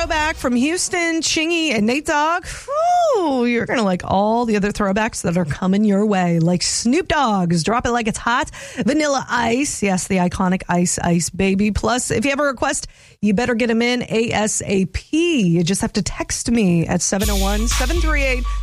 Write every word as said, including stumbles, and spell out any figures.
throwback from Houston, Chingy, and Nate Dogg. Ooh, you're going to like all the other throwbacks that are coming your way, like Snoop Dogg's Drop It Like It's Hot, Vanilla Ice, yes, the iconic Ice Ice Baby. Plus, if you have a request, you better get them in ASAP. You just have to text me at seven oh one, seven three eight,